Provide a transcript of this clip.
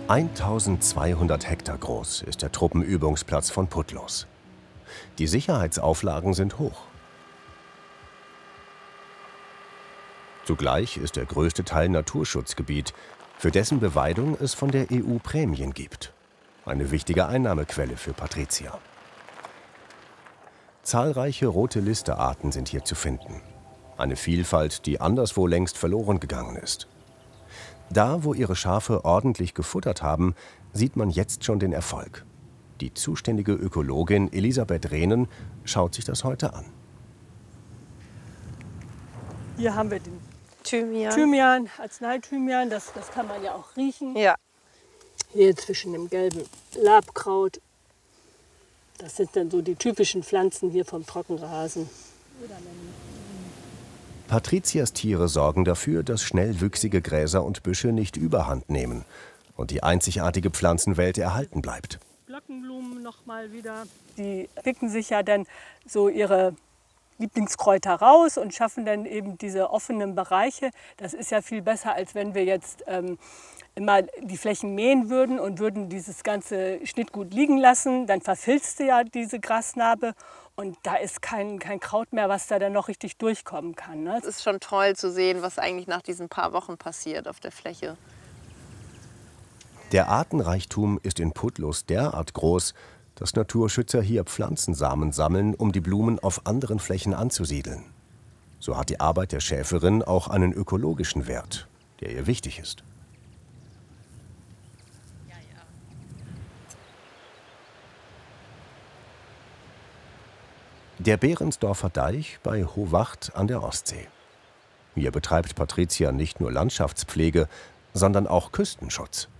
1200 Hektar groß ist der Truppenübungsplatz von Putlos. Die Sicherheitsauflagen sind hoch. Zugleich ist der größte Teil Naturschutzgebiet, für dessen Beweidung es von der EU Prämien gibt. Eine wichtige Einnahmequelle für Patricia. Zahlreiche Rote-Liste-Arten sind hier zu finden. Eine Vielfalt, die anderswo längst verloren gegangen ist. Da, wo ihre Schafe ordentlich gefuttert haben, sieht man jetzt schon den Erfolg. Die zuständige Ökologin Elisabeth Rehnen schaut sich das heute an. Hier haben wir den Thymian, Arzneithymian, das kann man ja auch riechen. Ja. Hier zwischen dem gelben Labkraut. Das sind dann so die typischen Pflanzen hier vom Trockenrasen. Patricias Tiere sorgen dafür, dass schnellwüchsige Gräser und Büsche nicht überhand nehmen und die einzigartige Pflanzenwelt erhalten bleibt. Glockenblumen noch mal wieder. Die picken sich ja dann so ihre Lieblingskräuter raus und schaffen dann eben diese offenen Bereiche. Das ist ja viel besser, als wenn wir jetzt immer die Flächen mähen würden und würden dieses ganze Schnittgut liegen lassen. Dann verfilzte ja diese Grasnarbe und da ist kein Kraut mehr, was da dann noch richtig durchkommen kann. Ne? Es ist schon toll zu sehen, was eigentlich nach diesen paar Wochen passiert auf der Fläche. Der Artenreichtum ist in Putlos derart groß, dass Naturschützer hier Pflanzensamen sammeln, um die Blumen auf anderen Flächen anzusiedeln. So hat die Arbeit der Schäferin auch einen ökologischen Wert, der ihr wichtig ist. Der Behrensdorfer Deich bei Hohwacht an der Ostsee. Hier betreibt Patricia nicht nur Landschaftspflege, sondern auch Küstenschutz.